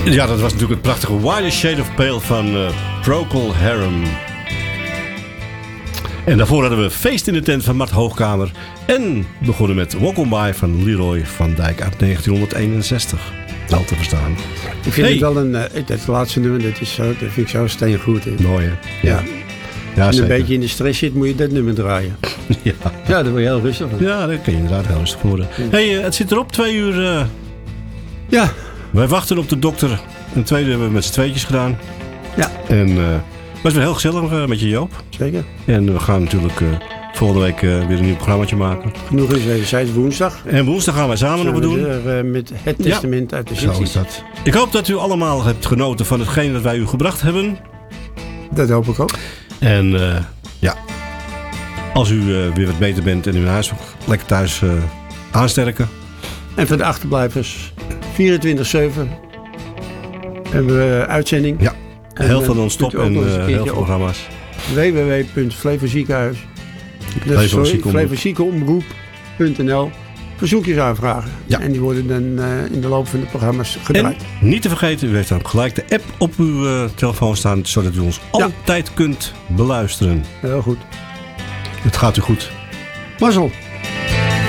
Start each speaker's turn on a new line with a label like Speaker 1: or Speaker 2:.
Speaker 1: Ja, dat was natuurlijk het prachtige White Shade of Pale van Procol Harum. En daarvoor hadden we Feest in de Tent van Mart Hoogkamer. En begonnen met Walk On By van Leroy van Dijk uit 1961. Wel te verstaan.
Speaker 2: Ik vind het wel het laatste nummer, dat vind ik zo steengoed.
Speaker 1: Mooi hè?
Speaker 2: Ja. Als je een beetje in de stress zit, moet je dat nummer draaien.
Speaker 1: Ja,
Speaker 2: daar word je heel rustig van.
Speaker 1: Ja, daar kun je inderdaad heel rustig worden. Hey, het zit erop, 2 uur.
Speaker 2: Ja.
Speaker 1: Wij wachten op de dokter. Een tweede hebben we met z'n tweetjes gedaan.
Speaker 2: Ja.
Speaker 1: En het was weer heel gezellig met je, Joop.
Speaker 2: Zeker.
Speaker 1: En we gaan natuurlijk volgende week weer een nieuw programmaatje maken.
Speaker 2: Genoeg is wederzijds woensdag.
Speaker 1: En woensdag gaan wij samen nog wat doen.
Speaker 2: Met het testament uit de Zinsties.
Speaker 1: Zo is dat. Ik hoop dat u allemaal hebt genoten van hetgeen dat wij u gebracht hebben.
Speaker 2: Dat hoop ik ook.
Speaker 1: En ja, als u weer wat beter bent en uw huis lekker thuis aansterken.
Speaker 2: En voor de achterblijvers, 24/7 hebben we uitzending.
Speaker 1: Ja, heel veel non-stop en heel veel programma's.
Speaker 2: www.flevoziekenhuis. Flevoziekenomroep.nl. Verzoekjes aanvragen. Ja. En die worden dan in de loop van de programma's gedraaid.
Speaker 1: En niet te vergeten, u heeft dan gelijk de app op uw telefoon staan, zodat u ons altijd kunt beluisteren.
Speaker 2: Heel goed.
Speaker 1: Het gaat u goed.
Speaker 2: Mazzel.